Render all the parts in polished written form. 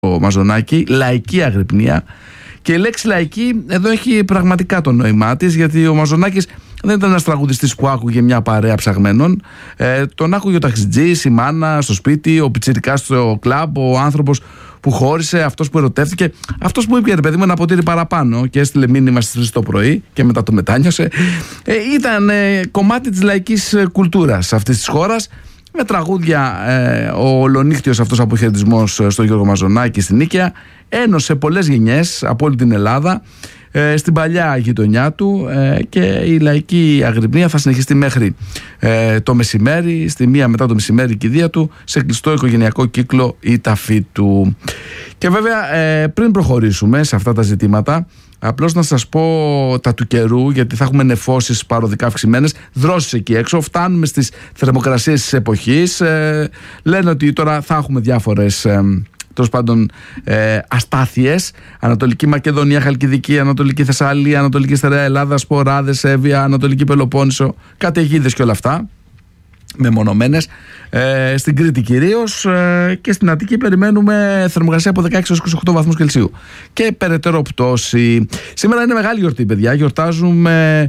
Μαζονάκη, λαϊκή αγρυπνία. Και η λέξη λαϊκή εδώ έχει πραγματικά το νόημά της, γιατί ο Μαζονάκης δεν ήταν ένας τραγουδιστής που άκουγε μια παρέα ψαγμένων. Τον άκουγε ο ταξιτζής, η μάνα στο σπίτι, ο πιτσιρικάς στο κλαμπ, ο άνθρωπος που χώρισε, αυτός που ερωτεύτηκε, αυτός που είπε, ρε παιδί μου, ένα ποτήρι παραπάνω και έστειλε μήνυμα στις 3 το πρωί και μετά το μετάνιωσε. Ήταν κομμάτι της λαϊκής κουλτούρας αυτής της χώρας. Με τραγούδια, ο ολονύχτιος αυτός αποχαιρετισμός στον Γιώργο Μαζονάκη στην Νίκαια ένωσε πολλές γενιές από όλη την Ελλάδα, στην παλιά γειτονιά του, και η λαϊκή αγρυπνία θα συνεχιστεί μέχρι το μεσημέρι, στη 1 μετά το μεσημέρι η κηδεία του, σε κλειστό οικογενειακό κύκλο η ταφή του. Και βέβαια πριν προχωρήσουμε σε αυτά τα ζητήματα, απλώς να σας πω τα του καιρού, γιατί θα έχουμε νεφώσεις παροδικά αυξημένες, δρόσεις εκεί έξω, φτάνουμε στις θερμοκρασίες της εποχής. Λένε ότι τώρα θα έχουμε διάφορες τέλος πάντων αστάθειες. Ανατολική Μακεδονία, Χαλκιδική, Ανατολική Θεσσαλία, Ανατολική Στερεά Ελλάδα, Σποράδες, Εύβοια, Ανατολική Πελοπόννησο, καταιγίδες και όλα αυτά μεμονωμένες. Στην Κρήτη κυρίως, και στην Αττική περιμένουμε θερμοκρασία από 16 έως 28 βαθμούς Κελσίου και περαιτέρω πτώση. Σήμερα είναι μεγάλη γιορτή, παιδιά. Γιορτάζουμε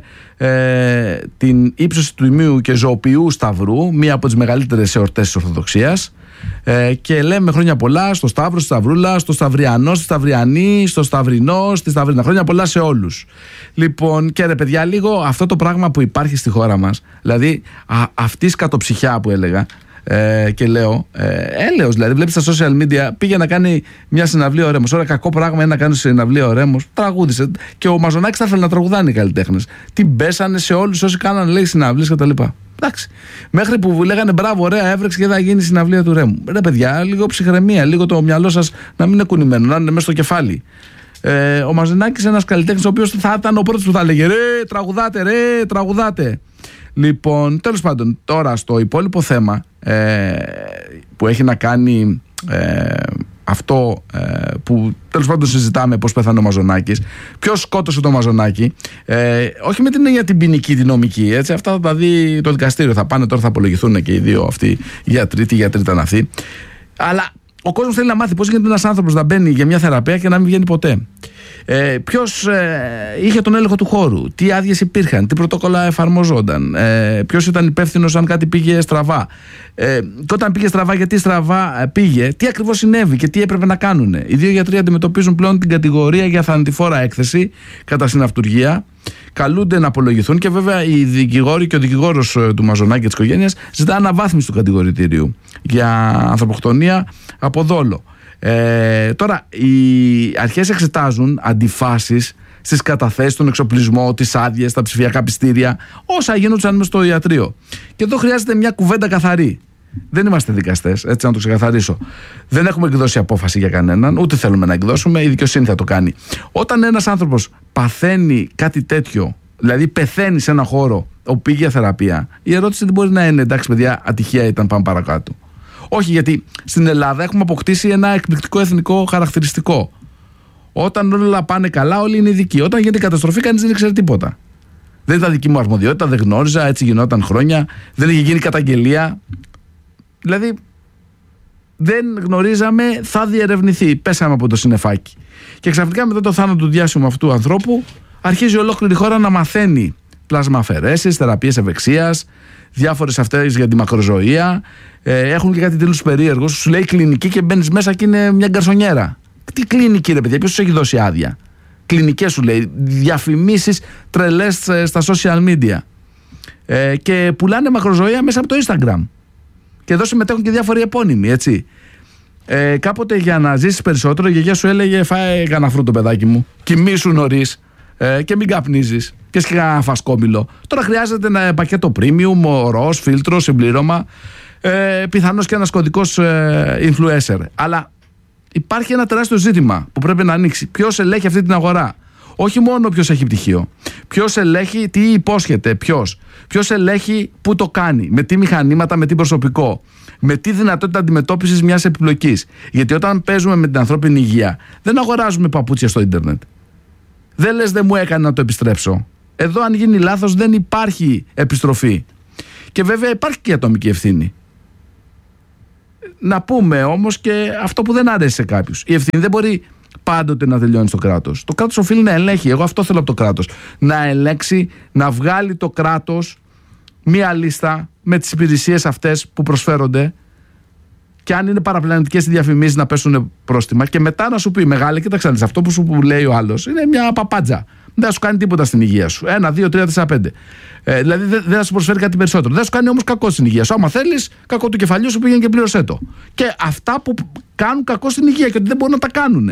την ύψωση του Ιμίου και Ζωοποιού Σταυρού, μία από τις μεγαλύτερες εορτές της Ορθοδοξίας. Και λέμε χρόνια πολλά στο Σταύρο, στη Σταυρούλα, στο Σταυριανό, στη Σταυριανή, στο Σταυρινό, στη Σταυρίνα. Χρόνια πολλά σε όλους. Λοιπόν, και ρε παιδιά, λίγο αυτό το πράγμα που υπάρχει στη χώρα μας, δηλαδή αυτή η σκατοψυχιά που έλεγα, και λέω, έλεος δηλαδή, βλέπεις στα social media, πήγε να κάνει μια συναυλία ο Ρέμος. Ωραία, κακό πράγμα είναι να κάνει συναυλία ο Ρέμος. Τραγούδισε. Και ο Μαζονάκης θα ήθελε να τραγουδάνε οι καλλιτέχνες. Την πέσανε σε όλους όσοι κάνανε, λέει, συναυλίες κτλ. Εντάξει. Μέχρι που λέγανε μπράβο, ωραία, έβρεξε και θα γίνει η συναυλία του Ρέμου. Ρε παιδιά, λίγο ψυχραιμία, λίγο το μυαλό σας να μην είναι κουνημένο, να είναι μέσα στο κεφάλι. Ο Μαζονάκης, ένας καλλιτέχνης, ο οποίος θα ήταν ο πρώτος που θα έλεγε ρε, τραγουδάτε, ρε, τραγουδάτε. Λοιπόν, τέλος πάντων, τώρα στο υπόλοιπο θέμα που έχει να κάνει αυτό που τέλος πάντων συζητάμε, πώς πέθανε ο Μαζονάκης, ποιος σκότωσε το Μαζονάκη, όχι με την έννοια την ποινική, την νομική, έτσι, αυτά θα τα δει το δικαστήριο, θα πάνε τώρα, θα απολογηθούν και οι δύο αυτοί γιατροί, τι γιατροί ήταν αυτοί, αλλά ο κόσμος θέλει να μάθει πώς γίνεται ένας άνθρωπος να μπαίνει για μια θεραπεία και να μην βγαίνει ποτέ. Ποιος είχε τον έλεγχο του χώρου, τι άδειες υπήρχαν, τι πρωτόκολλα εφαρμοζόταν, ποιος ήταν υπεύθυνος αν κάτι πήγε στραβά, και όταν πήγε στραβά γιατί στραβά πήγε, τι ακριβώς συνέβη και τι έπρεπε να κάνουν. Οι δύο γιατροί αντιμετωπίζουν πλέον την κατηγορία για θανατηφόρα έκθεση κατά συναυτουργία, καλούνται να απολογηθούν και βέβαια οι δικηγόροι και ο δικηγόρος του Μαζονάκη και της οικογένειας ζητά αναβάθμιση του κατηγορητήριου για ανθρωποκτονία από δόλο. Τώρα οι αρχές εξετάζουν αντιφάσεις στις καταθέσεις, τον εξοπλισμό, τις άδειες, τα ψηφιακά πιστήρια, όσα γίνονταν μέσα στο ιατρείο. Και εδώ χρειάζεται μια κουβέντα καθαρή. Δεν είμαστε δικαστές, έτσι να το ξεκαθαρίσω. Δεν έχουμε εκδώσει απόφαση για κανέναν, ούτε θέλουμε να εκδώσουμε, η δικαιοσύνη θα το κάνει. Όταν ένας άνθρωπος παθαίνει κάτι τέτοιο, δηλαδή πεθαίνει σε ένα χώρο όπου πήγε για θεραπεία, η ερώτηση δεν μπορεί να είναι εντάξει, παιδιά, ατυχία ήταν, πάμε παρακάτω. Όχι, γιατί στην Ελλάδα έχουμε αποκτήσει ένα εκπληκτικό εθνικό χαρακτηριστικό. Όταν όλα πάνε καλά, όλοι είναι ειδικοί. Όταν γίνεται καταστροφή, κανείς δεν ξέρει τίποτα. Δεν ήταν δική μου αρμοδιότητα, δεν γνώριζα, έτσι γινόταν χρόνια, δεν είχε γίνει καταγγελία. Δηλαδή, δεν γνωρίζαμε, θα διερευνηθεί. Πέσαμε από το συννεφάκι. Και ξαφνικά μετά το θάνατο του διάσημου αυτού του ανθρώπου, αρχίζει ολόκληρη η χώρα να μαθαίνει πλασμαφαιρέσεις, θεραπείες ευεξίας, διάφορες αυτές για τη μακροζωία. Έχουν και κάτι τίτλους περίεργους. Σου λέει κλινική και μπαίνεις μέσα και είναι μια γκαρσονιέρα. Τι κλινική, ρε παιδιά, ποιος σου έχει δώσει άδεια? Κλινικές σου λέει, διαφημίσεις τρελές στα social media. Και πουλάνε μακροζωία μέσα από το Instagram. Και εδώ συμμετέχουν και διάφοροι επώνυμοι, έτσι. Κάποτε για να ζήσεις περισσότερο, η γιαγιά σου έλεγε φάε κανένα φρούτο, παιδάκι μου, κοιμήσου νωρίς και μην καπνίζεις και σκέφα φασκόμηλο. Τώρα χρειάζεται ένα πακέτο premium, ροζ, φίλτρο, συμπλήρωμα, πιθανώς και ένας κωδικός influencer. Αλλά υπάρχει ένα τεράστιο ζήτημα που πρέπει να ανοίξει. Ποιος ελέγχει αυτή την αγορά? Όχι μόνο ποιος έχει πτυχίο. Ποιος ελέγχει τι υπόσχεται, ποιος ελέγχει πού το κάνει, με τι μηχανήματα, με τι προσωπικό, με τι δυνατότητα αντιμετώπισης μιας επιπλοκής. Γιατί όταν παίζουμε με την ανθρώπινη υγεία, δεν αγοράζουμε παπούτσια στο ίντερνετ. Δεν λες δεν μου έκανε να το επιστρέψω. Εδώ, αν γίνει λάθος, δεν υπάρχει επιστροφή. Και βέβαια υπάρχει και η ατομική ευθύνη. να πούμε όμως και αυτό που δεν αρέσει σε κάποιους. Η ευθύνη δεν μπορεί πάντοτε να τελειώνει στο κράτος. Το κράτος οφείλει να ελέγχει. Εγώ αυτό θέλω από το κράτος. Να ελέγξει, να βγάλει το κράτος μία λίστα με τις υπηρεσίες αυτές που προσφέρονται, και αν είναι παραπλανητικές οι διαφημίσεις να πέσουν πρόστιμα, και μετά να σου πει μεγάλη, κοίταξε, αυτό που σου λέει ο άλλος είναι μια παπάντζα. Δεν θα σου κάνει τίποτα στην υγεία σου. 1, 2, 3, 4, 5. Δηλαδή δεν θα σου προσφέρει κάτι περισσότερο. Δεν θα σου κάνει όμως κακό στην υγεία σου. Άμα θέλεις, κακό του κεφαλιού σου, πήγαινε και πλήρωσέ το. Και αυτά που κάνουν κακό στην υγεία και ότι δεν μπορούν να τα κάνουν.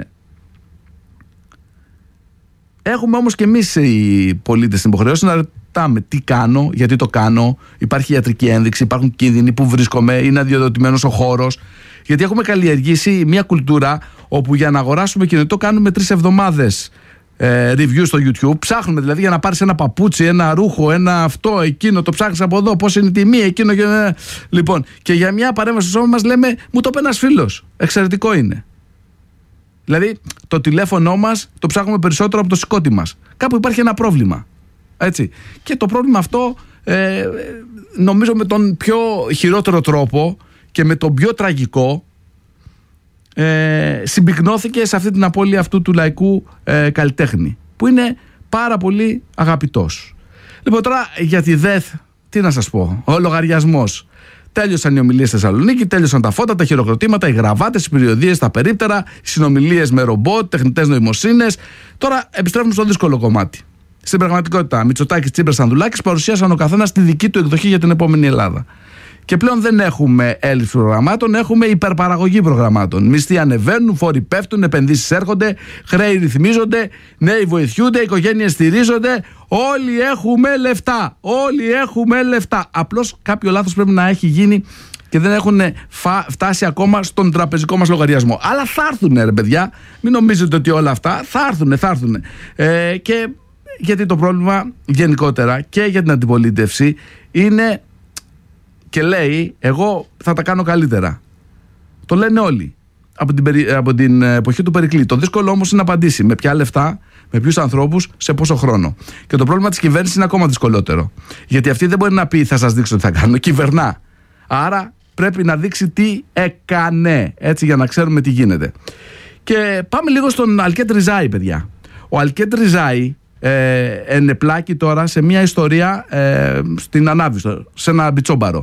Έχουμε όμως και εμείς οι πολίτες την υποχρέωση να ρωτάμε τι κάνω, γιατί το κάνω. Υπάρχει ιατρική ένδειξη, υπάρχουν κίνδυνοι, που βρίσκομαι, είναι αδειοδοτημένος ο χώρος. Γιατί έχουμε καλλιεργήσει μια κουλτούρα όπου για να αγοράσουμε κινητό κάνουμε 3 εβδομάδες review στο YouTube. Ψάχνουμε δηλαδή για να πάρεις ένα παπούτσι, ένα ρούχο, ένα αυτό, εκείνο, το ψάχνεις από εδώ, πώς είναι η τιμή, εκείνο και... Λοιπόν, και για μια παρέμβαση στο σώμα μας λέμε, μου το είπε ένας φίλος, εξαιρετικό είναι. Δηλαδή το τηλέφωνο μας το ψάχνουμε περισσότερο από το σηκώτη μας. Κάπου υπάρχει ένα πρόβλημα. Έτσι. Και το πρόβλημα αυτό νομίζω με τον πιο χειρότερο τρόπο και με τον πιο τραγικό συμπυκνώθηκε σε αυτή την απώλεια αυτού του λαϊκού καλλιτέχνη, που είναι πάρα πολύ αγαπητός. Λοιπόν, τώρα για τη ΔΕΘ, τι να σας πω, ο λογαριασμός. Τέλειωσαν οι ομιλίες στη Θεσσαλονίκη, τέλειωσαν τα φώτα, τα χειροκροτήματα, οι γραβάτες, οι περιοδίες, τα περίπτερα, οι συνομιλίες με ρομπότ, τεχνητές νοημοσύνες. Τώρα επιστρέφουμε στο δύσκολο κομμάτι. Στην πραγματικότητα, Μητσοτάκης, Τσίπρας, Ανδρουλάκης παρουσίασαν ο καθένας τη δική του εκδοχή για την επόμενη Ελλάδα. Και πλέον δεν έχουμε έλλειψη προγραμμάτων, έχουμε υπερπαραγωγή προγραμμάτων. Μισθοί ανεβαίνουν, φόροι πέφτουν, επενδύσεις έρχονται, χρέη ρυθμίζονται, νέοι βοηθιούνται, οικογένειες στηρίζονται. Όλοι έχουμε λεφτά. Όλοι έχουμε λεφτά. Απλώς κάποιο λάθος πρέπει να έχει γίνει και δεν έχουν φτάσει ακόμα στον τραπεζικό μας λογαριασμό. Αλλά θα έρθουν, ρε παιδιά. Μην νομίζετε ότι όλα αυτά θα έρθουν. Και γιατί το πρόβλημα γενικότερα και για την αντιπολίτευση είναι. Και λέει, εγώ θα τα κάνω καλύτερα. Το λένε όλοι από την εποχή του Περικλή. Το δύσκολο όμως είναι να απαντήσει με ποια λεφτά, με ποιους ανθρώπους, σε πόσο χρόνο. Και το πρόβλημα της κυβέρνησης είναι ακόμα δυσκολότερο. Γιατί αυτή δεν μπορεί να πει θα σας δείξω τι θα κάνω. Κυβερνά. Άρα πρέπει να δείξει τι έκανε. Έτσι, για να ξέρουμε τι γίνεται. Και πάμε λίγο στον Αλκέτ Ριζάη, παιδιά. Ο Αλκέτ Ριζάη ενεπλάκη τώρα σε μια ιστορία στην Ανάβιστο, σε ένα μπιτσόμπαρο.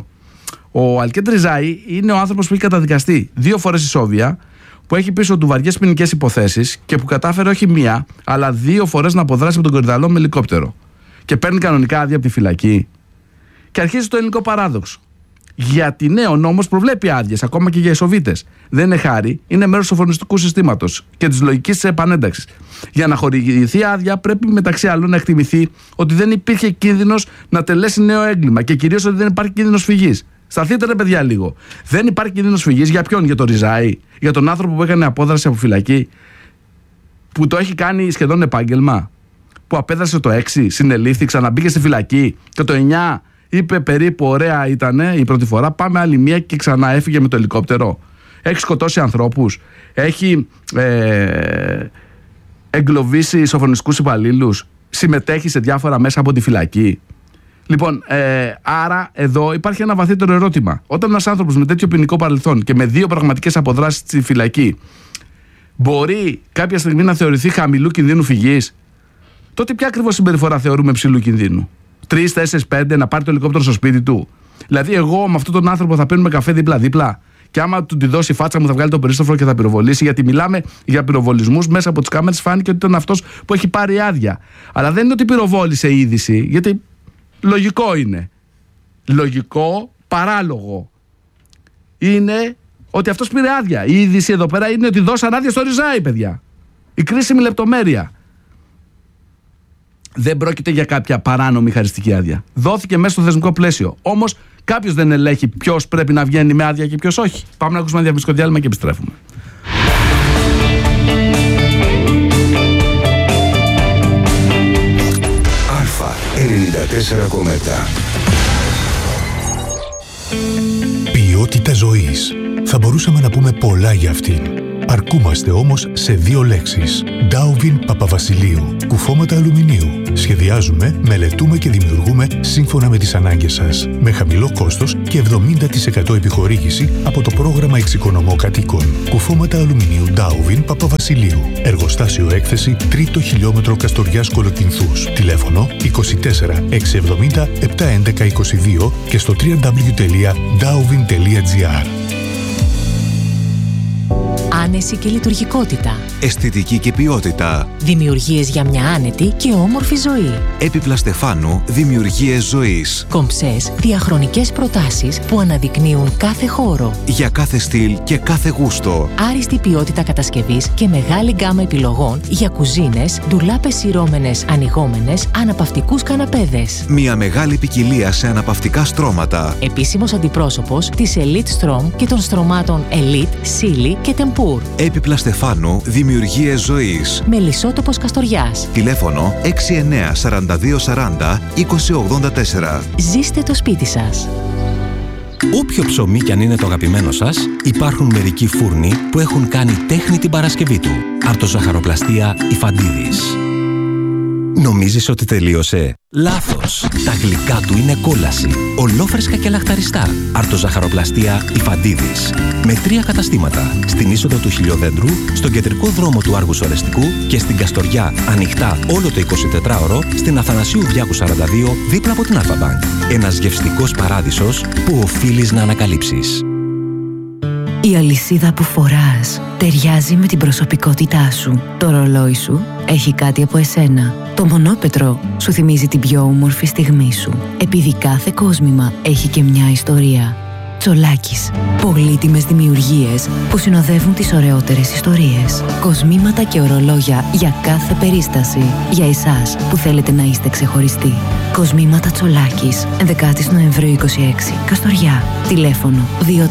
Ο Αλκέτ Ριζάη είναι ο άνθρωπος που έχει καταδικαστεί 2 φορές ισόβια, που έχει πίσω του βαριές ποινικές υποθέσεις και που κατάφερε όχι 1, αλλά 2 φορές να αποδράσει με τον Κορυδαλό με ελικόπτερο. Και παίρνει κανονικά άδεια από τη φυλακή. Και αρχίζει το ελληνικό παράδοξο. Γιατί ναι, ο νόμος προβλέπει άδειες, ακόμα και για ισοβίτες. Δεν είναι χάρη, είναι μέρος του σοφρονιστικού συστήματος και της λογικής της επανένταξης. Για να χορηγηθεί άδεια, πρέπει μεταξύ άλλων να εκτιμηθεί ότι δεν υπήρχε κίνδυνος να τελέσει νέο έγκλημα και κυρίως ότι δεν υπάρχει κίνδυνος φυγής. Σταθείτε, ρε παιδιά, λίγο. Δεν υπάρχει κίνδυνος φυγής για ποιον? Για τον Ριζάη, για τον άνθρωπο που έκανε απόδραση από φυλακή, που το έχει κάνει σχεδόν επάγγελμα, που απέδρασε το 6, συνελήφθη, ξαναμπήκε στη φυλακή και το 9. Είπε περίπου ωραία ήταν η πρώτη φορά, πάμε άλλη 1 και ξανά έφυγε με το ελικόπτερο. Έχει σκοτώσει ανθρώπους, έχει εγκλωβίσει σοφρονιστικούς υπαλλήλους, συμμετέχει σε διάφορα μέσα από τη φυλακή. Λοιπόν, άρα εδώ υπάρχει ένα βαθύτερο ερώτημα. Όταν ένας άνθρωπος με τέτοιο ποινικό παρελθόν και με 2 πραγματικές αποδράσεις στη φυλακή μπορεί κάποια στιγμή να θεωρηθεί χαμηλού κινδύνου φυγής, τότε ποια ακριβώς συμπεριφορά θεωρούμε ψηλού κινδύνου? 3, 4, 5 να πάρει το ελικόπτερο στο σπίτι του? Δηλαδή, εγώ με αυτόν τον άνθρωπο θα πίνουμε καφέ δίπλα-δίπλα, και άμα του τη δώσει η φάτσα μου θα βγάλει το περίστοφο και θα πυροβολήσει? Γιατί μιλάμε για πυροβολισμούς, μέσα από τις κάμερες φάνηκε ότι ήταν αυτός που έχει πάρει άδεια. Αλλά δεν είναι ότι πυροβόλησε η είδηση, γιατί λογικό είναι. Λογικό, παράλογο είναι ότι αυτός πήρε άδεια. Η είδηση εδώ πέρα είναι ότι δώσαν άδεια στο Ριζάη, παιδιά. Η κρίσιμη λεπτομέρεια. Δεν πρόκειται για κάποια παράνομη χαριστική άδεια. Δόθηκε μέσα στο θεσμικό πλαίσιο. Όμως κάποιος δεν ελέγχει ποιος πρέπει να βγαίνει με άδεια και ποιος όχι. Πάμε να ακούσουμε ένα διαφημιστικό διάλειμμα και επιστρέφουμε. Αλφα 94,7. Ποιότητα ζωής. Θα μπορούσαμε να πούμε πολλά για αυτήν. Αρκούμαστε όμως σε 2 λέξεις. Ντάουβιν Παπαβασιλείου. Κουφώματα αλουμινίου. Σχεδιάζουμε, μελετούμε και δημιουργούμε σύμφωνα με τις ανάγκες σας. Με χαμηλό κόστος και 70% επιχορήγηση από το πρόγραμμα Εξοικονομώ Κατοίκων. Κουφώματα αλουμινίου Ντάουβιν Παπαβασιλείου. Εργοστάσιο έκθεση 3ο χιλιόμετρο Καστοριάς Κολοκυνθούς. Τηλέφωνο 24 670 711 22 και στο www.dauvin.gr. Άνεση και λειτουργικότητα. Αισθητική και ποιότητα. Δημιουργίες για μια άνετη και όμορφη ζωή. Έπιπλα Στεφάνου, δημιουργίες ζωής. Κομψές, διαχρονικές προτάσεις που αναδεικνύουν κάθε χώρο. Για κάθε στυλ και κάθε γούστο. Άριστη ποιότητα κατασκευής και μεγάλη γκάμα επιλογών για κουζίνες, ντουλάπες σειρώμενες, ανοιγόμενες, αναπαυτικούς καναπέδες. Μια μεγάλη ποικιλία σε αναπαυτικά στρώματα. Επίσημος αντιπρόσωπος της Elite Strom και των στρωμάτων Elite, Silly και Tempur. Έπιπλα Στεφάνου, δημιουργίες ζωής. Μελισσότοπος Καστοριάς. Τηλέφωνο 69 42 40 20 84. Ζήστε το σπίτι σας. Όποιο ψωμί κι αν είναι το αγαπημένο σας, υπάρχουν μερικοί φούρνοι που έχουν κάνει τέχνη την Παρασκευή του. Αρτοζαχαροπλαστεία Ιφαντίδης. Νομίζεις ότι τελείωσε? Λάθος! Τα γλυκά του είναι κόλαση. Ολόφρεσκα και λαχταριστά. Αρτοζαχαροπλαστεία Ιφαντίδης. Με 3 καταστήματα. Στην είσοδο του Χιλιοδέντρου, στον κεντρικό δρόμο του Άργους Ορεστικού και στην Καστοριά, ανοιχτά όλο το 24ωρο, στην Αθανασίου Διάκου 42, δίπλα από την Αλφα-Μπανκ. Ένας γευστικός παράδεισος που οφείλεις να ανακαλύψεις. Η αλυσίδα που φοράς ταιριάζει με την προσωπικότητά σου. Το ρολόι σου έχει κάτι από εσένα. Το μονόπετρο σου θυμίζει την πιο όμορφη στιγμή σου. Επειδή κάθε κόσμημα έχει και μια ιστορία. Τσολάκης. Πολύτιμες δημιουργίες που συνοδεύουν τις ωραιότερες ιστορίες. Κοσμήματα και ορολόγια για κάθε περίσταση. Για εσάς που θέλετε να είστε ξεχωριστοί. Κοσμήματα Τσολάκης. 11 Νοεμβρίου 26. Καστοριά. Τηλέφωνο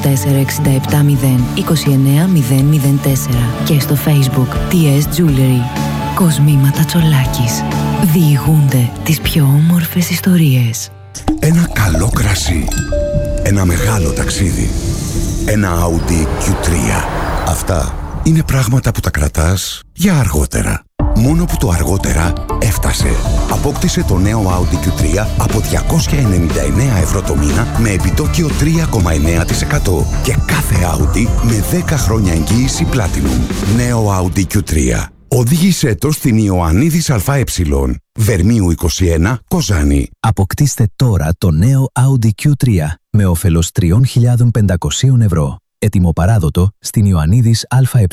24670 29 004 και στο Facebook TS Jewelry. Κοσμήματα Τσολάκης. Διηγούνται τις πιο όμορφες ιστορίες. Ένα καλό κρασί. Ένα μεγάλο ταξίδι. Ένα Audi Q3. Αυτά είναι πράγματα που τα κρατάς για αργότερα. Μόνο που το αργότερα έφτασε. Απόκτησε το νέο Audi Q3 από 299 ευρώ το μήνα με επιτόκιο 3,9% και κάθε Audi με 10 χρόνια εγγύηση Platinum. Νέο Audi Q3. Οδήγησέ το στην Ιωαννίδης ΑΕ, Βερμίου 21, Κοζάνη. Αποκτήστε τώρα το νέο Audi Q3 με όφελος 3.500 ευρώ. Έτοιμο παράδοτο στην Ιωαννίδης ΑΕ.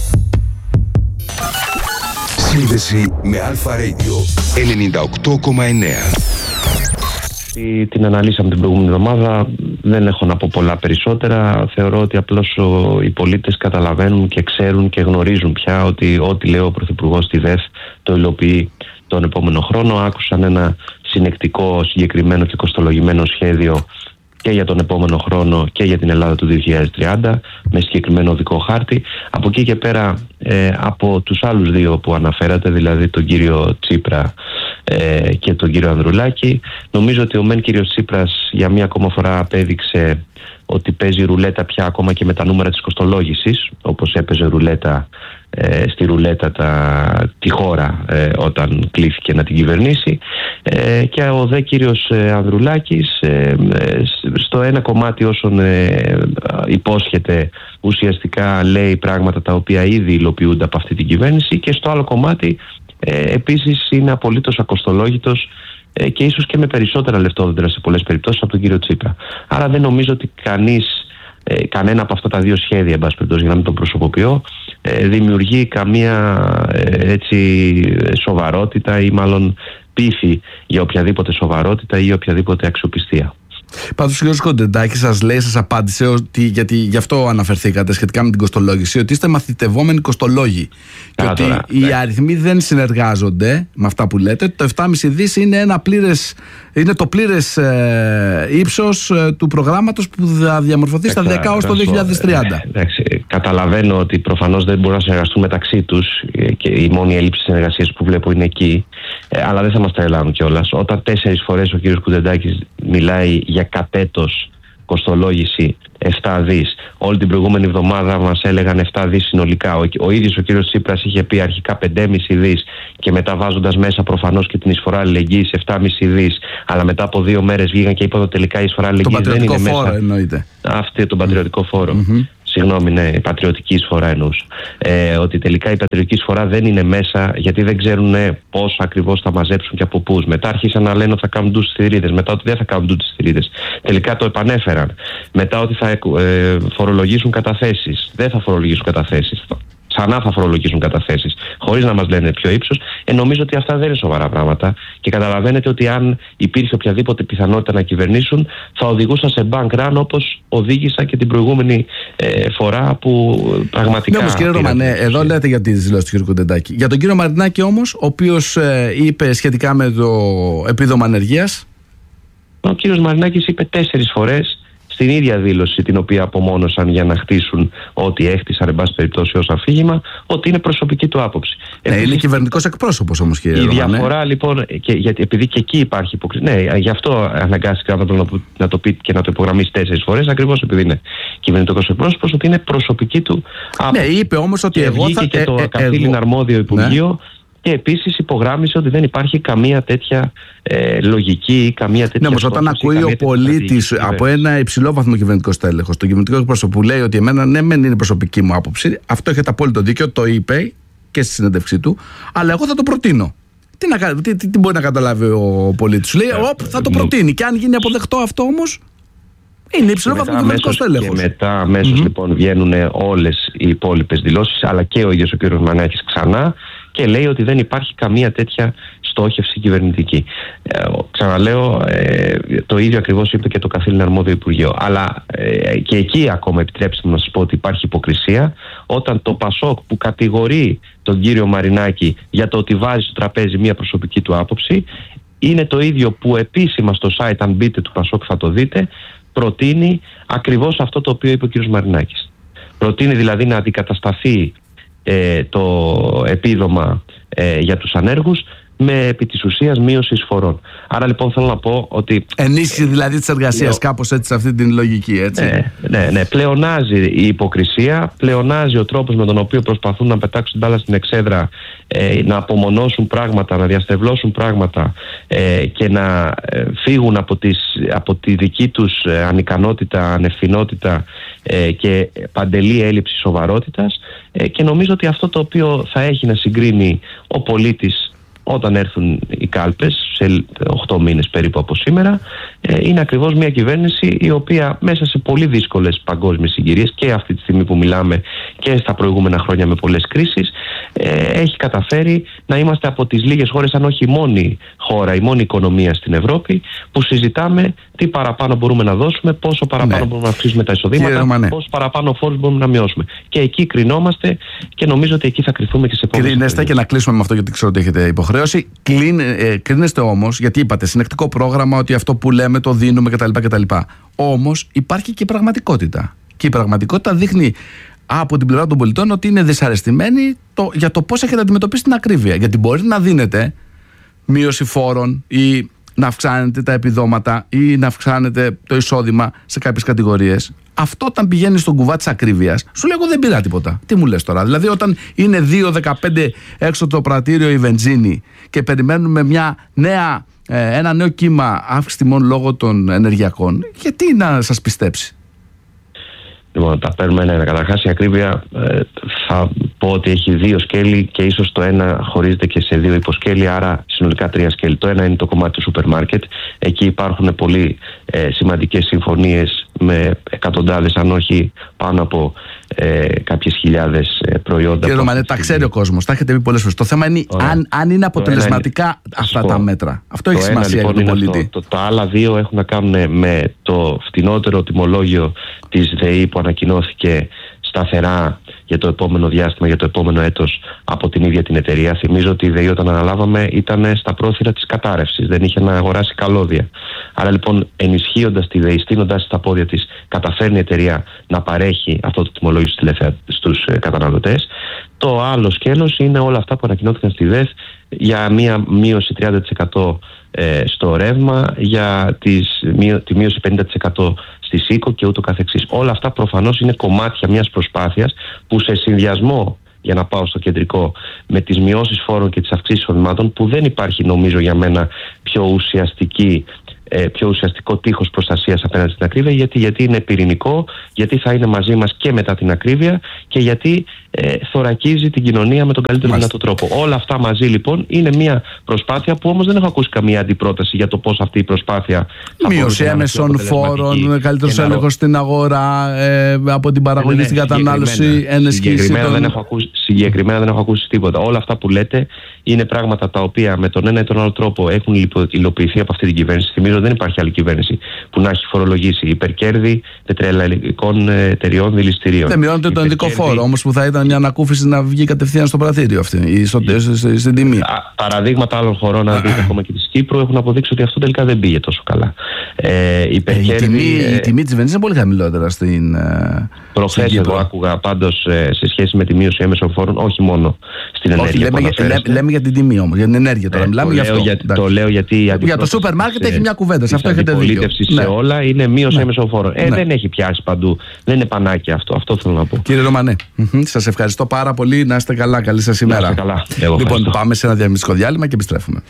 Σύνδεση με Αλφα Radio 98,9. Την αναλύσαμε την προηγούμενη εβδομάδα, δεν έχω να πω πολλά περισσότερα. Θεωρώ ότι απλώς οι πολίτες καταλαβαίνουν και ξέρουν και γνωρίζουν πια ότι ό,τι λέει ο Πρωθυπουργός στη ΔΕΘ το υλοποιεί τον επόμενο χρόνο. Άκουσαν ένα συνεκτικό, συγκεκριμένο και κοστολογημένο σχέδιο και για τον επόμενο χρόνο και για την Ελλάδα του 2030 με συγκεκριμένο οδικό χάρτη. Από εκεί και πέρα από τους άλλους δύο που αναφέρατε, δηλαδή τον κύριο Τσίπρα και τον κύριο Ανδρουλάκη, νομίζω ότι ο μεν κύριος Τσίπρας για μία ακόμα φορά απέδειξε ότι παίζει ρουλέτα πια ακόμα και με τα νούμερα της κοστολόγησης, όπως έπαιζε ρουλέτα στη ρουλέτα τη χώρα όταν κλήθηκε να την κυβερνήσει, και ο δε κύριος Ανδρουλάκης στο ένα κομμάτι όσων υπόσχεται ουσιαστικά λέει πράγματα τα οποία ήδη υλοποιούνται από αυτή την κυβέρνηση, και στο άλλο κομμάτι επίσης είναι απολύτως ακοστολόγητος και ίσως και με περισσότερα λεφτόδεντρα σε πολλές περιπτώσεις από τον κύριο Τσίπρα. Άρα δεν νομίζω ότι κανένα από αυτά τα δύο σχέδια, εν πάση περιπτώσει, για να μην το προσωποποιώ, δημιουργεί καμία σοβαρότητα ή μάλλον πείθει για οποιαδήποτε σοβαρότητα ή οποιαδήποτε αξιοπιστία. Πάντως ο κ. Κοντεντάκη σας λέει, σας απάντησε ότι, γιατί γι' αυτό αναφερθήκατε σχετικά με την κοστολόγηση, ότι είστε μαθητευόμενοι κοστολόγοι και ότι οι αριθμοί δεν συνεργάζονται με αυτά που λέτε. Το 7,5 δις είναι το πλήρες ύψος του προγράμματος που θα διαμορφωθεί στα 10 ως το 2030. Εντάξει, καταλαβαίνω ότι προφανώς δεν μπορούν να συνεργαστούν μεταξύ τους και η μόνη έλλειψη συνεργασίας που βλέπω είναι εκεί, αλλά δεν θα μας τρελάνουν κιόλας. Όταν 4 φορές ο κ. Κοντεντάκης μιλάει για κατέτος κοστολόγηση 7 δις. Όλη την προηγούμενη εβδομάδα μας έλεγαν 7 δις συνολικά. Ο ίδιος ο κύριος Τσίπρας είχε πει αρχικά 5,5 δις και μετά βάζοντας μέσα προφανώς και την εισφορά αλληλεγγύης 7,5 δις. Αλλά μετά από 2 μέρες βγήκαν και είπαν ότι τελικά η εισφορά αλληλεγγύης δεν είναι μέσα. Το πατριωτικό φόρο εννοείται. Αυτό, τον πατριωτικό φόρο. Συγγνώμη, ναι, η πατριωτική εισφορά εννοούσα. Ότι τελικά η πατριωτική εισφορά δεν είναι μέσα, γιατί δεν ξέρουν πώς ακριβώς θα μαζέψουν και από πού. Μετά άρχισαν να λένε ότι θα κάνουν ντους στις θηρίδες. Μετά ότι δεν θα κάνουν ντους στις θηρίδες. Τελικά το επανέφεραν. Μετά ότι θα φορολογήσουν καταθέσεις. Δεν θα φορολογήσουν καταθέσεις. Ξανά θα φορολογήσουν καταθέσεις, χωρίς να μας λένε ποιο ύψος. Νομίζω ότι αυτά δεν είναι σοβαρά πράγματα και καταλαβαίνετε ότι αν υπήρχε οποιαδήποτε πιθανότητα να κυβερνήσουν, θα οδηγούσαν σε bank run όπως οδήγησα και την προηγούμενη φορά που πραγματικά. Ναι, όμως κύριε Ρωμανέ, εδώ λέτε για τη δηλώση του κ. Κοντεντάκη. Για τον κύριο Μαρινάκη όμως, ο οποίος είπε σχετικά με το επίδομα ανεργίας. Ο κύριος Μαρινάκης είπε 4 φορές στην ίδια δήλωση την οποία απομόνωσαν για να χτίσουν ό,τι έχτισαν, εν πάση περιπτώσει, ως αφήγημα, ότι είναι προσωπική του άποψη. Ναι, είναι κυβερνητικός εκπρόσωπος όμως, κύριε Ρωμανέ. Η διαφορά λοιπόν, γιατί επειδή και εκεί υπάρχει υποκρισία. Ναι, γι' αυτό αναγκάστηκα να το πει και να το υπογραμμίσει 4 φορές, ακριβώς επειδή είναι κυβερνητικός εκπρόσωπος, ότι είναι προσωπική του άποψη. Ναι, είπε όμως ότι εγώ θα. Και το καθήλυν αρμόδιο Υπουργείο. Ναι. Και επίσης υπογράμμισε ότι δεν υπάρχει καμία τέτοια λογική ή καμία τέτοια. Ναι, όμως όταν ακούει ο πολίτης από ένα υψηλόβαθμο κυβερνητικό στέλεχος, το κυβερνητικό εκπρόσωπο που λέει ότι εμένα ναι, μεν είναι προσωπική μου άποψη, αυτό έχετε απόλυτο δίκιο, το είπε και στη συνέντευξή του, αλλά εγώ θα το προτείνω. Τι μπορεί να καταλάβει ο πολίτης? Σου λέει, θα το προτείνει. Και αν γίνει αποδεκτό αυτό όμως, είναι υψηλόβαθμο κυβερνητικό στέλεχος. Και μετά αμέσως λοιπόν βγαίνουν όλες οι υπόλοιπες δηλώσεις, αλλά και ο ίδιος ο κ. Μανάκης ξανά. Και λέει ότι δεν υπάρχει καμία τέτοια στόχευση κυβερνητική. Ξαναλέω, το ίδιο ακριβώς είπε και το καθήλυν αρμόδιο Υπουργείο. Αλλά και εκεί ακόμα επιτρέψτε μου να σας πω ότι υπάρχει υποκρισία, όταν το ΠΑΣΟΚ που κατηγορεί τον κύριο Μαρινάκη για το ότι βάζει στο τραπέζι μια προσωπική του άποψη, είναι το ίδιο που επίσημα στο site, αν μπείτε του ΠΑΣΟΚ θα το δείτε, προτείνει ακριβώς αυτό το οποίο είπε ο κύριος Μαρινάκης. Προτείνει δηλαδή να αντικατασταθεί το επίδομα για τους ανέργους με επί της ουσίας μείωση εισφορών. Άρα λοιπόν θέλω να πω ότι ενίσχυση δηλαδή της εργασίας, κάπως έτσι σε αυτή την λογική, έτσι. Ναι. Πλεονάζει η υποκρισία, πλεονάζει ο τρόπος με τον οποίο προσπαθούν να πετάξουν την μπάλα στην εξέδρα, να απομονώσουν πράγματα, να διαστευλώσουν πράγματα και να φύγουν από τη δική τους ανικανότητα, ανευθυνότητα και παντελή έλλειψη σοβαρότητας, και νομίζω ότι αυτό το οποίο θα έχει να συγκρίνει ο πολίτης όταν έρθουν οι κάλπες σε 8 μήνες περίπου από σήμερα, είναι ακριβώς μια κυβέρνηση η οποία μέσα σε πολύ δύσκολες παγκόσμιες συγκυρίες, και αυτή τη στιγμή που μιλάμε και στα προηγούμενα χρόνια με πολλές κρίσεις, έχει καταφέρει να είμαστε από τις λίγες χώρες, αν όχι η μόνη χώρα, η μόνη οικονομία στην Ευρώπη, που συζητάμε τι παραπάνω μπορούμε να δώσουμε, πόσο παραπάνω μπορούμε να αυξήσουμε τα εισοδήματα, πόσο παραπάνω φόρους μπορούμε να μειώσουμε. Και εκεί κρινόμαστε και νομίζω ότι εκεί θα κρυθούμε και σε επόμενες. Κρίνεστε, και να κλείσουμε με αυτό γιατί ξέρω ότι έχετε υποχρέωση. Κρίνεστε όμως, γιατί είπατε συνεκτικό πρόγραμμα, ότι αυτό που λέμε το δίνουμε κτλ. Όμως υπάρχει και η πραγματικότητα. Και η πραγματικότητα δείχνει από την πλευρά των πολιτών ότι είναι δυσαρεστημένοι για το πώς έχετε αντιμετωπίσει την ακρίβεια. Γιατί μπορεί να δίνετε μείωση φόρων ή να αυξάνετε τα επιδόματα ή να αυξάνετε το εισόδημα σε κάποιες κατηγορίες. Αυτό όταν πηγαίνει στον κουβά της ακρίβειας, σου λέω εγώ δεν πειρά τίποτα. Τι μου λες τώρα? Δηλαδή όταν είναι 2,15 έξω το πρατήριο η βενζίνη και περιμένουμε ένα νέο κύμα αύξηση τιμών λόγω των ενεργειακών, γιατί να σας πιστέψει? Λοιπόν, τα παίρνουμε ένα. Καταρχάς η ακρίβεια θα πω ότι έχει 2 σκέλη και ίσως το ένα χωρίζεται και σε 2 υποσκέλη, άρα συνολικά 3 σκέλη. Το ένα είναι το κομμάτι του σούπερ μάρκετ. Εκεί υπάρχουν πολύ σημαντικές συμφωνίες με εκατοντάδες, αν όχι πάνω από κάποιες χιλιάδες προϊόντα. Κύριε Ρωμανέ, τα ξέρει ο κόσμος, τα έχετε πει πολλές φορές. Το θέμα είναι αν είναι αποτελεσματικά αυτά τα μέτρα. Αυτό έχει σημασία για τον πολίτη. Τα άλλα 2 έχουν να κάνουν με το φτηνότερο τιμολόγιο της ΔΕΗ που ανακοινώθηκε σταθερά για το επόμενο διάστημα, για το επόμενο έτος από την ίδια την εταιρεία. Θυμίζω ότι η ΔΕΗ όταν αναλάβαμε ήταν στα πρόθυρα της κατάρρευσης, δεν είχε να αγοράσει καλώδια. Άρα λοιπόν, ενισχύοντας τη ΔΕΗ, στείνοντας στα πόδια της, καταφέρνει η εταιρεία να παρέχει αυτό το τιμολόγιο στους καταναλωτές. Το άλλο σκέλος είναι όλα αυτά που ανακοινώθηκαν στη ΔΕΘ για μία μείωση 30% στο ρεύμα, για τη μείωση 50% στη ΣΥΚΟ και ούτω καθεξής. Όλα αυτά προφανώς είναι κομμάτια μιας προσπάθειας που σε συνδυασμό, για να πάω στο κεντρικό, με τις μειώσεις φόρων και τις αυξήσεις εισοδημάτων, που δεν υπάρχει νομίζω για μένα πιο ουσιαστικό τείχος προστασίας απέναντι στην ακρίβεια, γιατί είναι πυρηνικό, γιατί θα είναι μαζί μας και μετά την ακρίβεια και γιατί θωρακίζει την κοινωνία με τον καλύτερο δυνατό τρόπο. Όλα αυτά μαζί λοιπόν είναι μια προσπάθεια που όμως δεν έχω ακούσει καμία αντιπρόταση για το πώς αυτή η προσπάθεια μείωση έμεσων φόρων, καλύτερος έλεγχος στην αγορά, από την παραγωγή στην κατανάλωση, συγκεκριμένα δεν έχω ακούσει τίποτα. Όλα αυτά που λέτε είναι πράγματα τα οποία με τον ένα ή τον άλλο τρόπο έχουν υλοποιηθεί από αυτή την κυβέρνηση. Θυμίζω δεν υπάρχει άλλη κυβέρνηση που να έχει φορολογήσει υπερκέρδη πετρελαϊκών εταιριών δηληστηρίων. Δεν μειώνεται τον ειδικό φόρο όμως, που θα ήταν μια ανακούφιση να βγει κατευθείαν στο πρατήριο αυτή ή στην τιμή. Παραδείγματα άλλων χωρών, να δείτε ακόμα και της Κύπρου, έχουν αποδείξει ότι αυτό τελικά δεν πήγε τόσο καλά. Η τιμή της βενζίνης είναι πολύ χαμηλότερα στην. Προχθές εγώ άκουγα πάντως σε σχέση με τη μείωση έμεσων φόρων, όχι μόνο στην ενέργεια. Λέμε για την τιμή όμως, για την ενέργεια τώρα. Μιλάμε για αυτό. Το λέω γιατί για το σούπερ μάρκετ έχει μια κουβέντα. Σε αυτό έχετε δίκιο. Σε όλα είναι μείωση έμεσων φόρων. Δεν έχει πιάσει παντού. Δεν είναι πανάκια αυτό. Αυτό θέλω να πω. Κύριε Ρωμανέ, σας ευχαριστώ πάρα πολύ. Να είστε καλά. Καλή σας ημέρα. Λοιπόν, πάμε σε ένα διαφημιστικό διάλειμμα και επιστρέφουμε.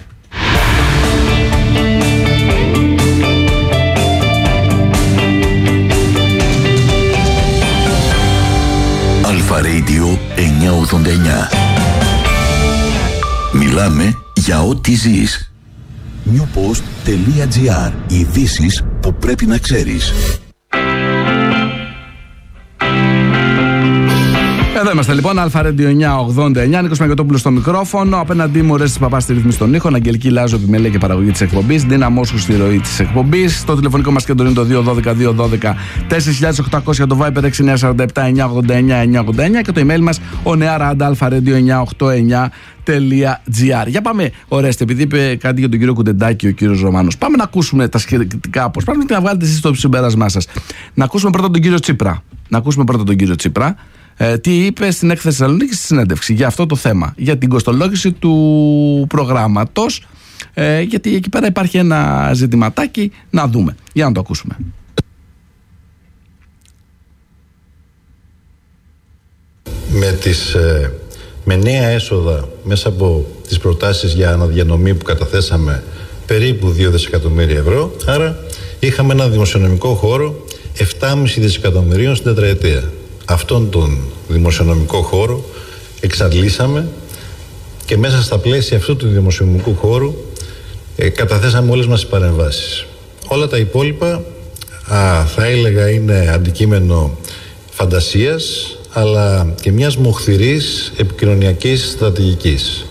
Αλφα Radio 989. Μιλάμε για ό,τι ζεις. newpost.gr. Ειδήσεις που πρέπει να ξέρεις. Εδώ είμαστε λοιπόν, Αλφα Radio 989, Νίκος Μαγκωτόπουλος στο μικρόφωνο. Απέναντί μου, Ρέστης Παπάς στη ρύθμιση των ήχων, Αγγελική Λάζο, επιμέλεια και παραγωγή της εκπομπής, Ντίνα Μόσχου στη ροή της εκπομπής. Το τηλεφωνικό μας κέντρο είναι το 212-212-4800, το Viber 6947-989-989 και το email μας oneara@alpha-radio989.gr. Για πάμε, Ορέστη, επειδή είπε κάτι για τον κύριο Κουντεντάκη ο κύριος Ρωμάνος. Πάμε να ακούσουμε τα σχετικά, πώς πρέπει να βγάλετε εσείς το συμπέρασμά σας. Να ακούσουμε πρώτα τον κύριο Τσίπρα. Τι είπε στην έκθεση Θεσσαλονίκη στη συνέντευξη για αυτό το θέμα, για την κοστολόγηση του προγράμματος, γιατί εκεί πέρα υπάρχει ένα ζητηματάκι, να δούμε. Για να το ακούσουμε. Με νέα έσοδα μέσα από τις προτάσεις για αναδιανομή που καταθέσαμε, περίπου 2 δισεκατομμύρια ευρώ, άρα είχαμε ένα δημοσιονομικό χώρο 7,5 δισεκατομμυρίων στην τετραετία. Αυτόν τον δημοσιονομικό χώρο εξαντλήσαμε και μέσα στα πλαίσια αυτού του δημοσιονομικού χώρου καταθέσαμε όλες μας τις παρεμβάσεις. Όλα τα υπόλοιπα θα έλεγα είναι αντικείμενο φαντασίας, αλλά και μιας μοχθηρής επικοινωνιακής στρατηγικής.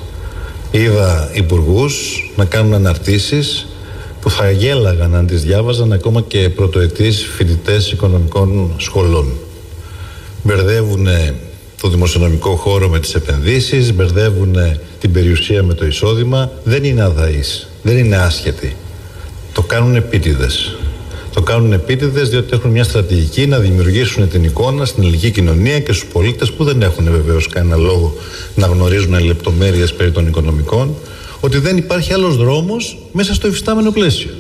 Είδα υπουργούς να κάνουν αναρτήσεις που θα γέλαγαν αν τις διάβαζαν ακόμα και πρωτοετής φοιτητές οικονομικών σχολών. Μπερδεύουν το δημοσιονομικό χώρο με τις επενδύσεις, μπερδεύουν την περιουσία με το εισόδημα. Δεν είναι αδαείς, δεν είναι άσχετοι. Το κάνουν επίτηδες. Το κάνουν επίτηδες διότι έχουν μια στρατηγική να δημιουργήσουν την εικόνα στην ελληνική κοινωνία και στους πολίτες που δεν έχουν βεβαίως κανένα λόγο να γνωρίζουν λεπτομέρειες περί των οικονομικών, ότι δεν υπάρχει άλλος δρόμος μέσα στο υφιστάμενο πλαίσιο.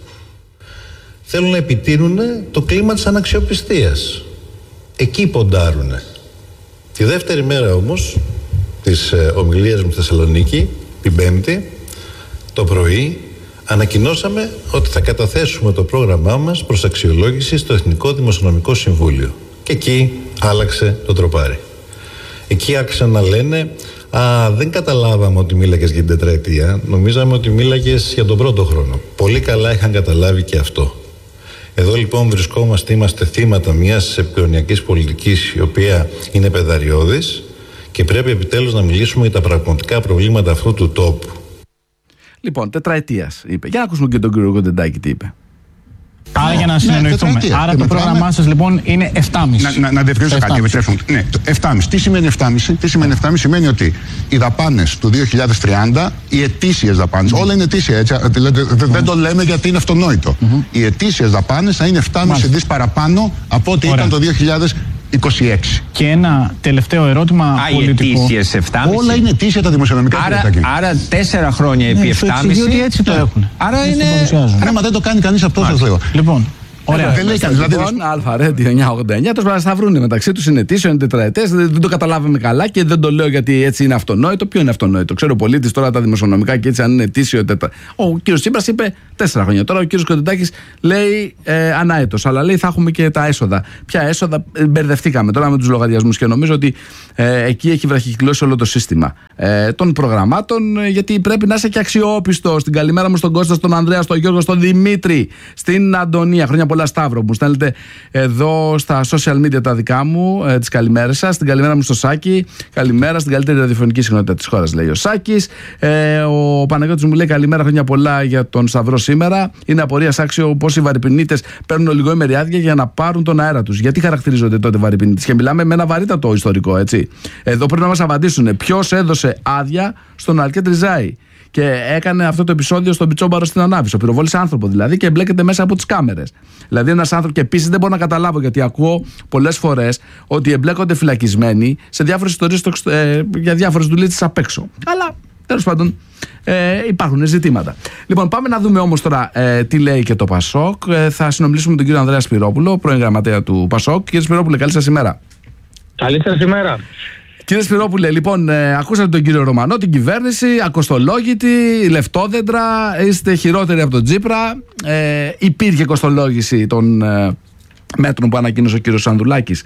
Θέλουν να επιτείνουν το κλίμα της αναξιοπιστίας. Εκεί ποντάρουνε. Τη δεύτερη μέρα όμως της ομιλίας μου στη Θεσσαλονίκη, την Πέμπτη, το πρωί, ανακοινώσαμε ότι θα καταθέσουμε το πρόγραμμά μας προς αξιολόγηση στο Εθνικό Δημοσιονομικό Συμβούλιο. Και εκεί άλλαξε το τροπάρι. Εκεί άρχισαν να λένε δεν καταλάβαμε ότι μίλαγες για την τετραετία, νομίζαμε ότι μίλαγες για τον πρώτο χρόνο. Πολύ καλά είχαν καταλάβει και αυτό. Εδώ λοιπόν βρισκόμαστε, είμαστε θύματα μιας επικοινωνιακής πολιτικής η οποία είναι πεδαριώδης και πρέπει επιτέλους να μιλήσουμε για τα πραγματικά προβλήματα αυτού του τόπου. Λοιπόν, τετραετίας είπε. Για να ακούσουμε και τον κύριο Κουντεντάκη τι είπε. Άρα για να συνεννοηθούμε. Άρα το πρόγραμμά σας λοιπόν είναι 7,5. Να διευκρινίσω κάτι, επιτρέπουν. Ναι, 7,5. Τι σημαίνει 7,5? Τι σημαίνει 7,5? Σημαίνει ότι οι δαπάνες του 2030, οι ετήσιες δαπάνες, όλα είναι ετήσια, έτσι, δεν το λέμε γιατί είναι αυτονόητο. Οι ετήσιες δαπάνες θα είναι 7,5 δις παραπάνω από ό,τι ήταν το 26. Και ένα τελευταίο ερώτημα πολιτικό. Οι ετήσιες 7,5. Όλα είναι ετήσια τα δημοσιονομικά. Άρα 4 χρόνια επί 7,5. Διότι έτσι το έχουν. Άρα είναι. Ναι, μα δεν το κάνει κανείς αυτό, σας λέω. Λοιπόν. Ωραία. Δεν λέει κανείς. Λοιπόν, Αλφαρέντι 989, τόσο θα βρουν μεταξύ τους, είναι ετήσιο, είναι τετραετές, δεν το καταλάβαμε καλά και δεν το λέω γιατί έτσι είναι αυτονόητο. Ποιο είναι αυτονόητο? Ξέρω ο πολίτης τώρα τα δημοσιονομικά και έτσι αν είναι ετήσιο. Ο κύριος Τσίπρας είπε 4 χρόνια. Τώρα ο κύριος Κοντοτάκης λέει ανάετος, αλλά λέει θα έχουμε και τα έσοδα. Ποια έσοδα? Μπερδευτήκαμε τώρα με τους λογαριασμούς και νομίζω ότι εκεί έχει βραχικυκλώσει όλο το σύστημα των προγραμμάτων, γιατί πρέπει να είσαι και αξιόπιστο. Στην καλημέρα μου στον Κώστα, στον Ανδρέα, στον Γιώργο, στον Δημήτρη, στην Αντωνία. Χρόνια πολλά, Σταύρο. Μου στέλνετε εδώ στα social media τα δικά μου, τις καλημέρες σας. Την καλημέρα μου στο Σάκη. Καλημέρα στην καλύτερη ραδιοφωνική συχνότητα της χώρας, λέει ο Σάκης. Ο Παναγιώτης μου λέει καλημέρα, χρόνια πολλά για τον Σταυρό σήμερα. Είναι απορίας άξιο πως οι βαρυπινίτες παίρνουν ολιγοήμερη άδεια για να πάρουν τον αέρα τους. Γιατί χαρακτηρίζονται τότε βαρυπινίτες? Και μιλάμε με ένα βαρύτατο ιστορικό, έτσι. Εδώ πρέπει να μας απαντήσουν ποιος έδωσε άδεια στον Αλκέτ Ριζάη και έκανε αυτό το επεισόδιο στον Πιτσόμπαρο στην Ανάβησο. Πυροβόλησε άνθρωπο δηλαδή και εμπλέκεται μέσα από τις κάμερες. Δηλαδή ένας άνθρωπος, και επίσης δεν μπορώ να καταλάβω γιατί ακούω πολλές φορές ότι εμπλέκονται φυλακισμένοι σε διάφορες ιστορίες για διάφορες δουλειές απ' έξω. Αλλά τέλος πάντων υπάρχουν ζητήματα. Λοιπόν, πάμε να δούμε όμως τώρα τι λέει και το Πασόκ. Θα συνομιλήσουμε με τον κύριο Ανδρέα Σπυρόπουλο, πρώην γραμματέα του Πασόκ. Κύριε Σπυρόπουλε, καλή σας ημέρα. Καλή σας ημέρα. Κύριε Σπυρόπουλε, λοιπόν, ακούσατε τον κύριο Ρωμανό, την κυβέρνηση, ακοστολόγητη, λεφτόδεντρα, είστε χειρότεροι από τον Τσίπρα. Υπήρχε κοστολόγηση των μέτρων που ανακοίνωσε ο κύριος Ανδουλάκης?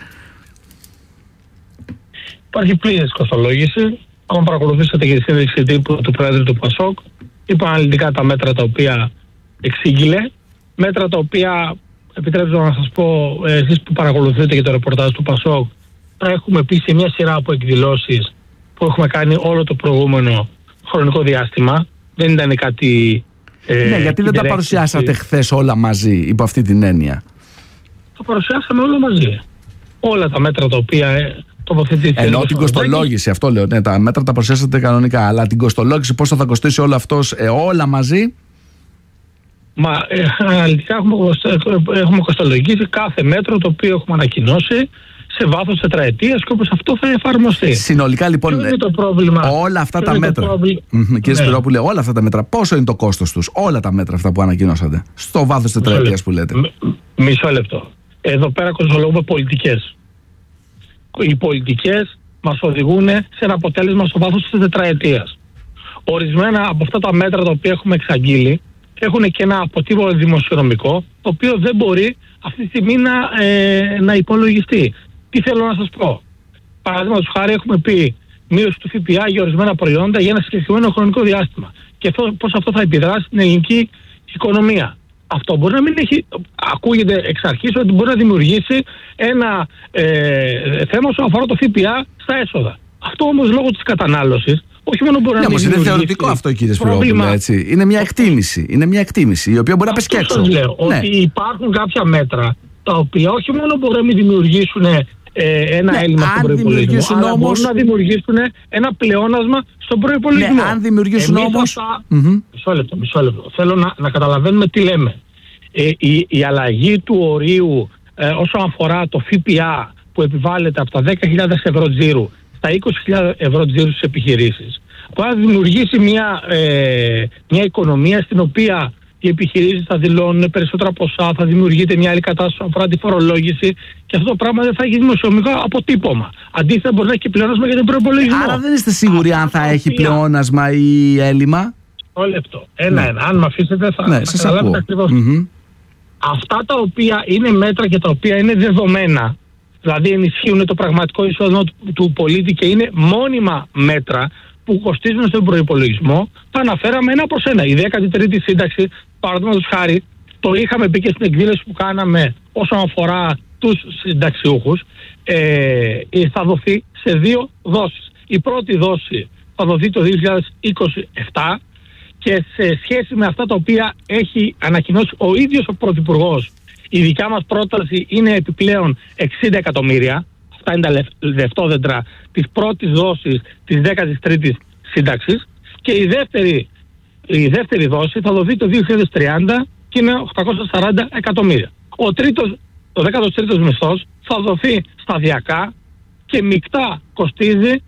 Υπάρχει πλήρης κοστολόγηση. Αν παρακολουθήσατε και τη σύνδεξη τύπου του Πρόεδρου του Πασόκ, είπα αναλυτικά τα μέτρα τα οποία εξήγηλε. Μέτρα τα οποία, επιτρέψτε να σας πω, εσείς που παρακολουθείτε και το ρεπορτάζ του Πασόκ, θα έχουμε πει σε μια σειρά από εκδηλώσεις που έχουμε κάνει όλο το προηγούμενο χρονικό διάστημα. Δεν ήταν κάτι... ναι, γιατί δεν τα παρουσιάσατε χθες όλα μαζί, υπό αυτή την έννοια? Τα παρουσιάσαμε όλα μαζί. Όλα τα μέτρα τα οποία τοποθετήθηκαν. Ενώ την κοστολόγηση, αυτό λέω, ναι, τα μέτρα τα παρουσιάσατε κανονικά, αλλά την κοστολόγηση πόσο θα κοστίσει όλο αυτό όλα μαζί? Μα αναλυτικά έχουμε κοστολογήσει κάθε μέτρο το οποίο έχουμε ανακοινώσει σε βάθος τετραετίας και όπως αυτό θα εφαρμοστεί. Συνολικά λοιπόν όλα αυτά τα μέτρα, κύριε Σπυρόπουλε, όλα αυτά τα μέτρα, πόσο είναι το κόστος τους, όλα τα μέτρα αυτά που ανακοινώσατε στο βάθος τετραετίας που λέτε? Μισό λεπτό. Εδώ πέρα κοστολογούμε πολιτικές. Οι πολιτικές μας οδηγούν σε ένα αποτέλεσμα στο βάθος της τετραετίας. Ορισμένα από αυτά τα μέτρα τα οποία έχουμε εξαγγείλει έχουν και ένα αποτύπωμα δημοσιονομικό, το οποίο δεν μπορεί αυτή τη στιγμή να υπολογιστεί. Τι θέλω να σας πω? Παραδείγματος χάρη, έχουμε πει μείωση του ΦΠΑ για ορισμένα προϊόντα για ένα συγκεκριμένο χρονικό διάστημα. Και πώς αυτό θα επιδράσει στην ελληνική οικονομία. Αυτό μπορεί να μην έχει, ακούγεται εξ αρχής ότι μπορεί να δημιουργήσει ένα θέμα όσον αφορά το ΦΠΑ στα έσοδα. Αυτό όμως λόγω της κατανάλωσης, όχι μόνο μπορεί να μην είναι θεωρητικό αυτό, κύριε Σπυρόπουλε, έτσι. Είναι μια εκτίμηση. Είναι μια εκτίμηση η οποία μπορεί να πέσει και έξω. Αυτό λέω, ότι υπάρχουν κάποια μέτρα τα οποία όχι μόνο μπορεί να μην δημιουργήσουν ένα έλλειμμα στον προϋπολογισμό, αλλά μπορούν να δημιουργήσουν ένα πλεόνασμα στον προϋπολογισμό. Ναι, αν δημιουργήσουν όμως... Μισό λεπτό. Θέλω να καταλαβαίνουμε τι λέμε. Η αλλαγή του ορίου όσον αφορά το ΦΠΑ που επιβάλλεται από τα 10.000 ευρώ τζίρου στα 20.000 ευρώ τζίρου στις επιχειρήσεις, που θα δημιουργήσει μια οικονομία στην οποία οι επιχειρήσεις θα δηλώνουν περισσότερα ποσά, θα δημιουργείται μια άλλη κατάσταση όσον αφορά τη φορολόγηση και αυτό το πράγμα δεν θα έχει δημοσιονομικό αποτύπωμα. Αντίθετα, μπορεί να έχει και πλεόνασμα για τον προϋπολογισμό. Άρα δεν είστε σίγουροι αν θα έχει πλεόνασμα ή έλλειμμα? Το λεπτό. Ένα. Αν με αφήσετε θα καταλάβετε ακριβώς. Αυτά τα οποία είναι μέτρα και τα οποία είναι δεδομένα, δηλαδή ενισχύουν το πραγματικό εισόδημα του πολίτη και είναι μόνιμα μέτρα που κοστίζουν στον προϋπολογισμό, θα αναφέραμε ένα προς ένα. Η 13η σύνταξη, παραδείγματος χάρη, το είχαμε πει και στην εκδήλωση που κάναμε όσον αφορά τους συνταξιούχους, θα δοθεί σε 2 δόσεις. Η πρώτη δόση θα δοθεί το 2027 και σε σχέση με αυτά τα οποία έχει ανακοινώσει ο ίδιος ο Πρωθυπουργός, η δικιά μας πρόταση είναι επιπλέον 60 εκατομμύρια. Αυτά είναι τα λεφτόδεντρα της πρώτης δόσης της 13ης σύνταξης και η δεύτερη δόση θα δοθεί το 2030 και είναι 840 εκατομμύρια. Ο τρίτος το 13ος μισθός θα δοθεί σταδιακά και μεικτά κοστίζει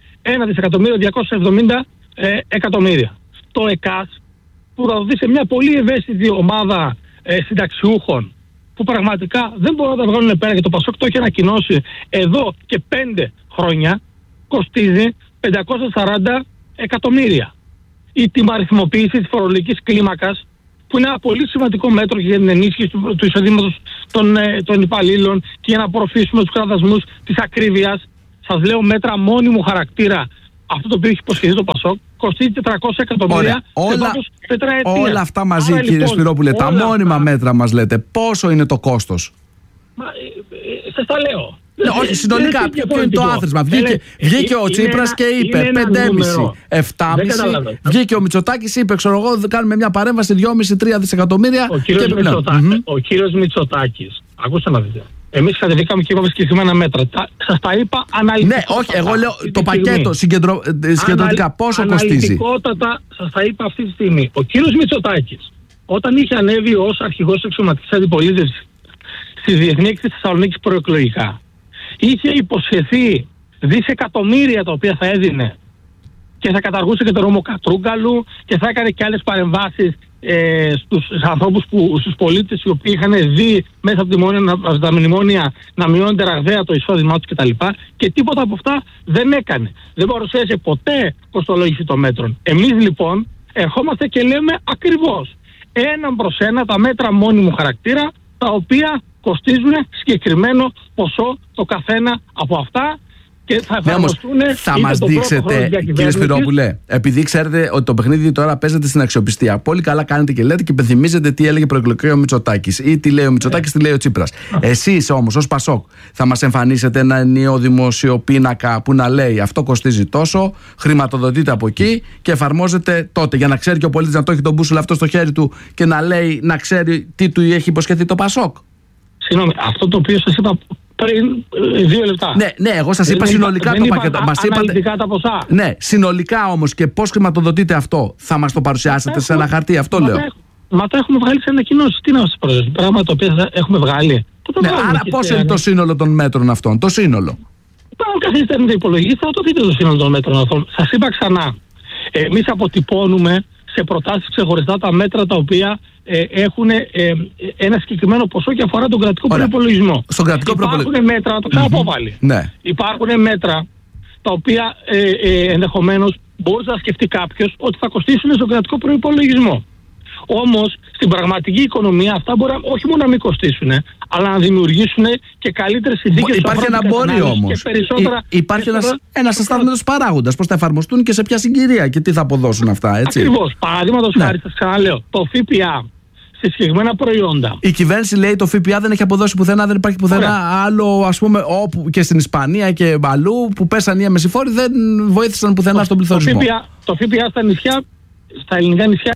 1.270.000.000. Το ΕΚΑΣ που θα δοθεί σε μια πολύ ευαίσθητη ομάδα συνταξιούχων που πραγματικά δεν μπορούν να τα βγάλουν πέρα, και το ΠΑΣΟΚ το έχει ανακοινώσει εδώ και 5 χρόνια, κοστίζει 540 εκατομμύρια. Η τιμαριθμοποίηση της φορολογικής κλίμακας, που είναι ένα πολύ σημαντικό μέτρο για την ενίσχυση του εισοδήματος των υπαλλήλων και για να απορροφήσουμε τους κραδασμούς της ακρίβειας. Σας λέω μέτρα μόνιμου χαρακτήρα. Αυτό το οποίο έχει υποσχεθεί το ΠΑΣΟΚ κοστίζει 400 εκατομμύρια σε βάθος τετραετίας. Όλα αυτά μαζί, άρα, κύριε Σπυρόπουλε, τα μόνιμα μέτρα μας λέτε, πόσο είναι το κόστος? Σας τα λέω. Όχι, συνολικά, ποιο είναι το άθροισμα? Βγήκε ο Τσίπρας και είπε 5,5, 7,5. Βγήκε ο Μητσοτάκης, είπε, ξέρω εγώ, κάνουμε μια παρέμβαση 2,5-3 δισεκατομμύρια. Ο κύριος Μητσοτάκης, ακούστε να δείτε. Εμείς κατεβήκαμε και είπαμε συγκεκριμένα μέτρα. Σας τα είπα αναλυτικά. Ναι, όχι, εγώ λέω το πακέτο συγκεντρωτικά πόσο κοστίζει. Αναλυτικότατα σας τα είπα αυτή τη στιγμή. Ο κύριος Μητσοτάκης, όταν είχε ανέβει ως αρχηγός της αξιωματικής αντιπολίτευσης στη Διεθνή Έκθεση Θεσσαλονίκης προεκλογικά, είχε υποσχεθεί δισεκατομμύρια τα οποία θα έδινε και θα καταργούσε και τον νόμο Κατρούγκαλου και θα έκανε και άλλες παρεμβάσεις στους ανθρώπους, στους πολίτες οι οποίοι είχαν δει μέσα από τα μνημόνια να μειώνεται ραγδαία το εισόδημά τους κτλ. Και τίποτα από αυτά δεν έκανε. Δεν παρουσίασε ποτέ κοστολόγηση των μέτρων. Εμείς λοιπόν ερχόμαστε και λέμε ακριβώς 1 προς 1 τα μέτρα μόνιμου χαρακτήρα, τα οποία κοστίζουν συγκεκριμένο ποσό το καθένα από αυτά και θα εφαρμοστούν. Θα μας δείξετε, κύριε Σπυρόπουλε, επειδή ξέρετε ότι το παιχνίδι τώρα παίζεται στην αξιοπιστία, πολύ καλά κάνετε και λέτε και υπενθυμίζετε τι έλεγε προεκλογικά ο Μητσοτάκης ή τι λέει ο Μητσοτάκης, τι λέει ο Τσίπρας. Εσείς όμως ως ΠΑΣΟΚ θα μας εμφανίσετε ένα ενιαίο δημοσιοπίνακα που να λέει αυτό κοστίζει τόσο, χρηματοδοτείται από εκεί και εφαρμόζεται τότε, για να ξέρει και ο πολίτης να το έχει τον μπούσουλα αυτό στο χέρι του και να λέει, να ξέρει τι του έχει υποσχεθεί το ΠΑΣΟΚ? Συγγνώμη, αυτό το οποίο σας είπα πριν 2 λεπτά. Ναι, εγώ σας είπα συνολικά το πακέτο. Μας είπατε τα ποσά. Ναι, συνολικά όμως και πώς χρηματοδοτείται αυτό, θα μας το παρουσιάσετε σε ένα χαρτί, αυτό λέω. Μα το έχουμε βγάλει σε ανακοινώσεις. Τι να σας παρουσιάσω, πράγματα τα οποία έχουμε βγάλει. Ναι, άρα πώς είναι το σύνολο των μέτρων αυτών, το σύνολο? Όταν καθίσετε να υπολογίσετε, θα το δείτε το σύνολο των μέτρων αυτών. Σας είπα ξανά. Εμείς αποτυπώνουμε σε προτάσεις ξεχωριστά τα μέτρα τα οποία έχουν ένα συγκεκριμένο ποσό και αφορά τον κρατικό προϋπολογισμό. Υπάρχουν μέτρα, το ξαναπώ πάλι. Ναι. Υπάρχουν μέτρα τα οποία ενδεχομένως μπορεί να σκεφτεί κάποιος ότι θα κοστίσουν στον κρατικό προϋπολογισμό. Όμως στην πραγματική οικονομία αυτά μπορεί όχι μόνο να μην κοστίσουν, αλλά να δημιουργήσουν και καλύτερες συνθήκες. Υπάρχει ένα εμπόριο όμως. Υπάρχει ένας αστάθμιτος παράγοντας. Πώς θα εφαρμοστούν και σε ποια συγκυρία και τι θα αποδώσουν αυτά, έτσι. Ακριβώς. Παραδείγματος χάρη, σας ξαναλέω, το ΦΠΑ σε συγκεκριμένα προϊόντα. Η κυβέρνηση λέει το ΦΠΑ δεν έχει αποδώσει πουθενά, δεν υπάρχει πουθενά άλλο, ας πούμε, όπου και στην Ισπανία και αλλού που πέσαν οι έμεσοι δεν βοήθησαν πουθενά στον πληθωρισμό. Το ΦΠΑ στα νησιά, στα ελληνικά νησιά,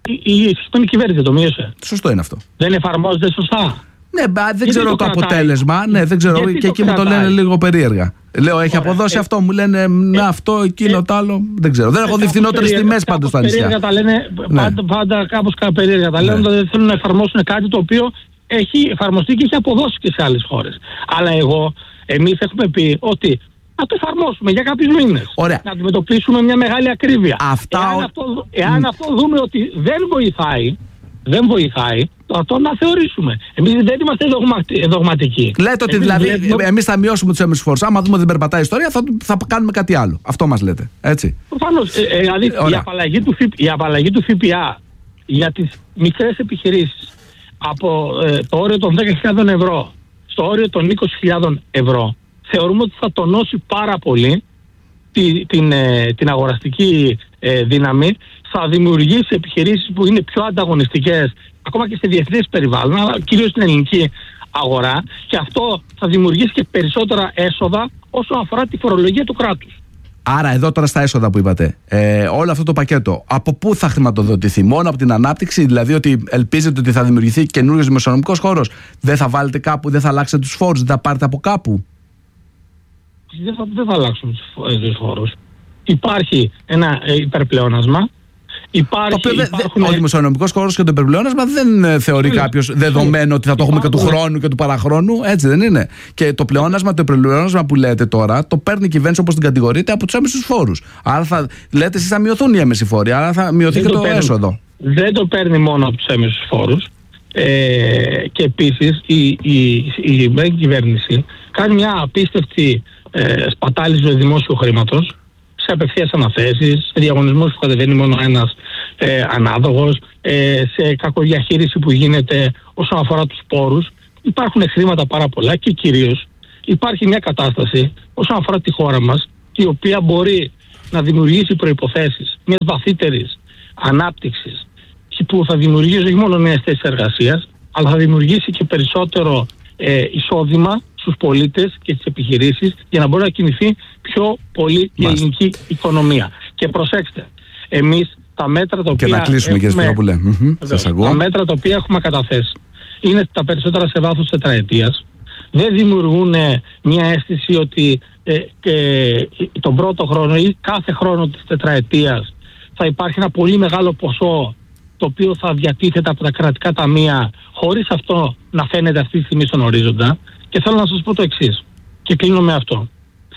η κυβέρνηση το μείωσε. Σωστό είναι αυτό. Δεν εφαρμόζεται σωστά. Ναι, δεν ξέρω το αποτέλεσμα. Ναι, δεν ξέρω. Και εκεί μου το λένε λίγο περίεργα. Λέω, έχει αποδώσει αυτό, μου λένε αυτό, εκείνο, το άλλο. Δεν ξέρω. Δεν έχω δει φθηνότερες τιμές πάντως στα νησιά. Περίεργα τα λένε, πάντα κάπως περίεργα τα λένε, δεν θέλουν να εφαρμόσουν κάτι το οποίο έχει εφαρμοστεί και έχει αποδώσει και σε άλλες χώρες. Αλλά εμείς έχουμε πει ότι να το εφαρμόσουμε για κάποιους μήνες. Ωραία. Να αντιμετωπίσουμε μια μεγάλη ακρίβεια. Εάν αυτό δούμε ότι δεν βοηθάει, το να θεωρήσουμε. Εμείς δεν είμαστε δογματικοί. Λέτε ότι δηλαδή εμείς θα μειώσουμε τους έμεσους φόρους. Άμα δούμε ότι δεν περπατάει η ιστορία, θα κάνουμε κάτι άλλο. Αυτό μας λέτε. Έτσι. Προφανώς. Δηλαδή η απαλλαγή του ΦΠΑ για τις μικρές επιχειρήσεις από το όριο των 10.000 ευρώ στο όριο των 20.000 ευρώ θεωρούμε ότι θα τονώσει πάρα πολύ την αγοραστική δύναμη, θα δημιουργήσει επιχειρήσεις που είναι πιο ανταγωνιστικές ακόμα και σε διεθνές περιβάλλον, αλλά κυρίως στην ελληνική αγορά, και αυτό θα δημιουργήσει και περισσότερα έσοδα όσον αφορά τη φορολογία του κράτους. Άρα εδώ τώρα στα έσοδα που είπατε, όλο αυτό το πακέτο από πού θα χρηματοδοτηθεί? Μόνο από την ανάπτυξη, δηλαδή ότι ελπίζετε ότι θα δημιουργηθεί καινούριος δημοσιονομικός χώρος? Δεν θα βάλετε κάπου, δεν θα αλλάξετε τους φόρους, δεν θα πάρετε από κάπου? Δεν θα αλλάξουν τους φόρους. Υπάρχει ένα υπερπλεόνασμα. Ο δημοσιονομικός χώρος και το υπερπλεόνασμα δεν θεωρεί κάποιος δεδομένο ότι θα το έχουμε και του χρόνου και του παραχρόνου. Έτσι δεν είναι? Και το πλεόνασμα, το υπερπλεόνασμα που λέτε τώρα, το παίρνει η κυβέρνηση όπως την κατηγορείτε από τους έμεσους φόρους. Άρα λέτε εσείς θα μειωθούν οι έμεσοι φόροι, άρα θα μειωθεί και το έσοδο. Δεν το παίρνει μόνο από τους έμεσους φόρους. Και επίσης η κυβέρνηση κάνει μια απίστευτη σπατάληση δημόσιου χρήματος σε απευθείας αναθέσεις, σε διαγωνισμούς που κατεβαίνει μόνο ένας ανάδογος, σε κακοδιαχείριση που γίνεται όσον αφορά τους πόρους. Υπάρχουν χρήματα πάρα πολλά και κυρίως υπάρχει μια κατάσταση όσον αφορά τη χώρα μας, η οποία μπορεί να δημιουργήσει προϋποθέσεις μιας βαθύτερης ανάπτυξης που θα δημιουργήσει όχι μόνο νέες θέσεις εργασίας, αλλά θα δημιουργήσει και περισσότερο εισόδημα στους πολίτες και στις επιχειρήσεις για να μπορεί να κινηθεί πιο πολύ η ελληνική οικονομία. Και προσέξτε, εμείς τα μέτρα τα οποία, και να κλείσουμε, τα μέτρα τα οποία έχουμε καταθέσει είναι τα περισσότερα σε βάθος τετραετίας. Δεν δημιουργούν μια αίσθηση ότι τον πρώτο χρόνο ή κάθε χρόνο της τετραετίας θα υπάρχει ένα πολύ μεγάλο ποσό το οποίο θα διατίθεται από τα κρατικά ταμεία, χωρίς αυτό να φαίνεται αυτή τη στιγμή στον ορίζοντα. Και θέλω να σας πω το εξής, και κλείνω με αυτό.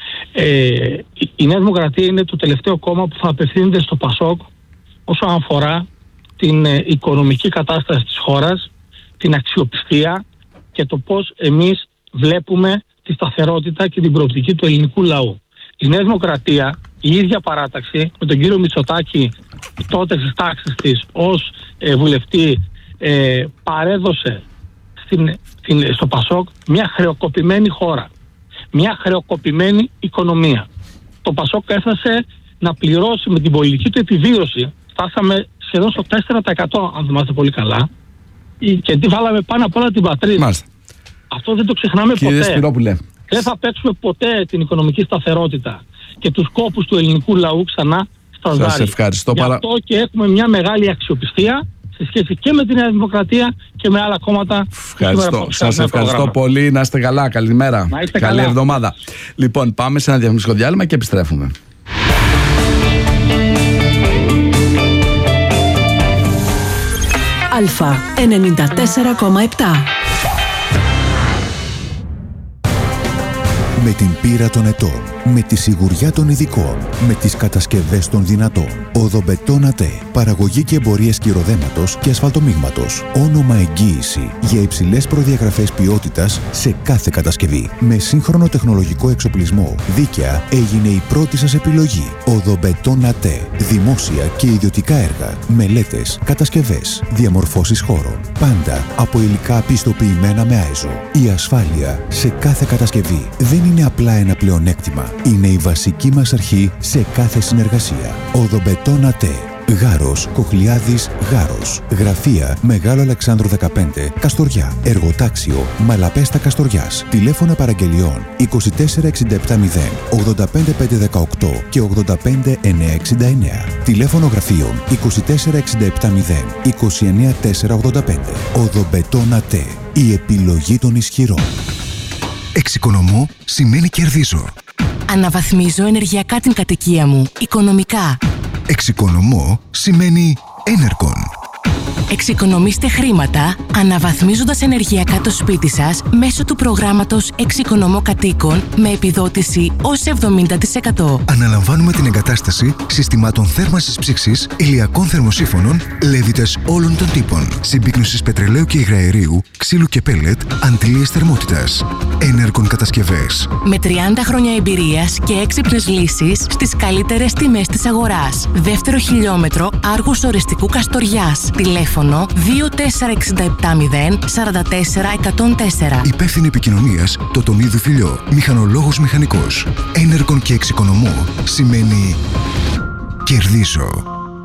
Η Νέα Δημοκρατία είναι το τελευταίο κόμμα που θα απευθύνεται στο ΠΑΣΟΚ όσον αφορά την οικονομική κατάσταση της χώρας, την αξιοπιστία και το πώς εμείς βλέπουμε τη σταθερότητα και την προοπτική του ελληνικού λαού. Η Νέα Δημοκρατία, η ίδια παράταξη, με τον κύριο Μητσοτάκη τότε στις τάξεις της ως βουλευτή, παρέδωσε στο ΠΑΣΟΚ μια χρεοκοπημένη χώρα, μια χρεοκοπημένη οικονομία. Το ΠΑΣΟΚ έφτασε να πληρώσει με την πολιτική του επιβίωση, φτάσαμε σχεδόν στο 4%, αν θυμάστε πολύ καλά, και τι βάλαμε πάνω απ' όλα την πατρίδα. Μάλιστα. Αυτό δεν το ξεχνάμε ποτέ. Δεν θα παίξουμε ποτέ την οικονομική σταθερότητα και τους κόπους του ελληνικού λαού ξανά στα ζάρια. Σας ευχαριστώ Γι' αυτό και έχουμε μια μεγάλη αξιοπιστία σε σχέση και με τη Νέα Δημοκρατία και με άλλα κόμματα. Σας ευχαριστώ πολύ. Να είστε καλά. Καλημέρα. Καλή εβδομάδα. Λοιπόν, πάμε σε ένα διαφημιστικό διάλειμμα και επιστρέφουμε. Αλφα 94,7. Με την πείρα των ετών, με τη σιγουριά των ειδικών, με τις κατασκευές των δυνατών. Οδομπετόν ΑΤΕ. Παραγωγή και εμπορίες κυροδέματος και ασφαλτομίγματος. Όνομα εγγύηση για υψηλές προδιαγραφές ποιότητας σε κάθε κατασκευή. Με σύγχρονο τεχνολογικό εξοπλισμό, δίκαια έγινε η πρώτη σας επιλογή. Οδομπετόν ΑΤΕ. Δημόσια και ιδιωτικά έργα, μελέτες, κατασκευές, διαμορφώσεις χώρων. Πάντα από υλικά πιστοποιημένα με ISO. Η ασφάλεια σε κάθε κατασκευή δεν είναι απλά ένα πλεονέκτημα. Είναι η βασική μας αρχή σε κάθε συνεργασία. Οδομπετόν ΑΤΕ. Γάρος, Κοχλιάδης, Γάρος. Γραφεία Μεγάλο Αλεξάνδρου 15, Καστοριά. Εργοτάξιο Μαλαπέστα Καστοριάς. Τηλέφωνα παραγγελιών 24670 85518 και 85969. Τηλέφωνο γραφείων 24670 29485. Οδομπετόν ΑΤΕ. Η επιλογή των ισχυρών. Εξοικονομώ σημαίνει κερδίζω. Αναβαθμίζω ενεργειακά την κατοικία μου, οικονομικά. Εξοικονομώ σημαίνει Energon. Εξοικονομήστε χρήματα αναβαθμίζοντας ενεργειακά το σπίτι σας μέσω του προγράμματος Εξοικονομώ Κατοίκων με επιδότηση ως 70%. Αναλαμβάνουμε την εγκατάσταση συστημάτων θέρμανσης ψήξης, ηλιακών θερμοσύφωνων, λέβητες όλων των τύπων, συμπίκνωσης πετρελαίου και υγραερίου, ξύλου και πέλετ, αντλίες θερμότητας. Energon Κατασκευές. Με 30 χρόνια εμπειρίας και έξυπνες λύσεις στις καλύτερες τιμές της αγοράς. Δεύτερο χιλιόμετρο Άργους Οριστικού Καστοριάς. Τηλέφωνο 24670 44104. Υπεύθυνη επικοινωνίας Τοτονίδου Φιλιό. Μηχανολόγος μηχανικός. Energon και εξοικονομώ σημαίνει κερδίζω.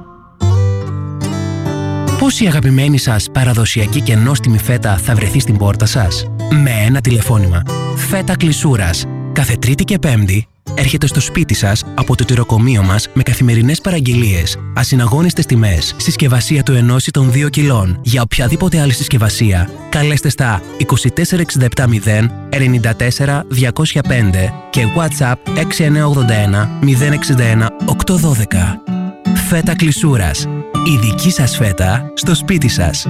Πώς η αγαπημένη σας παραδοσιακή και νόστιμη φέτα θα βρεθεί στην πόρτα σας? Με ένα τηλεφώνημα. Φέτα Κλεισούρας. Κάθε Τρίτη και Πέμπτη έρχεται στο σπίτι σας από το τυροκομείο μας με καθημερινές παραγγελίες, ασυναγώνιστες τιμές, συσκευασία του 1 ή των 2 κιλών. Για οποιαδήποτε άλλη συσκευασία, καλέστε στα 24670 94 205 και WhatsApp 6981 061 812. Φέτα Κλεισούρας. Η δική σας φέτα στο σπίτι σας.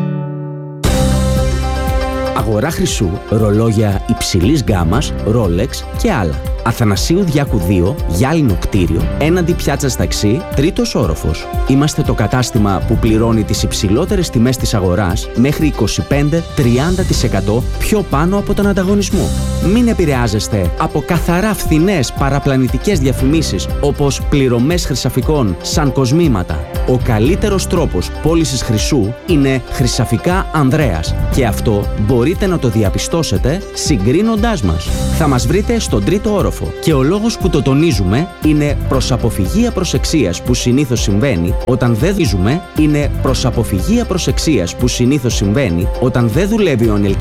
Αγορά χρυσού, ρολόγια υψηλής γκάμας, Rolex και άλλα. Αθανασίου Διάκου 2, γυάλινο κτίριο, έναντι πιάτσας ταξί, τρίτος όροφος. Είμαστε το κατάστημα που πληρώνει τις υψηλότερες τιμές της αγοράς μέχρι 25-30% πιο πάνω από τον ανταγωνισμό. Μην επηρεάζεστε από καθαρά φθηνές παραπλανητικές διαφημίσεις όπως πληρωμές χρυσαφικών σαν κοσμήματα. Ο καλύτερος τρόπος πώλησης χρυσού είναι Χρυσαφικά Ανδρέας και αυτό μπορείτε να το διαπιστώσετε συγκρίνοντάς μας. Θα μας βρείτε στον τρίτο όροφο και ο λόγος που το τονίζουμε είναι προς αποφυγή απροσεξίας που συνήθως συμβαίνει όταν δεν δουλεύει ο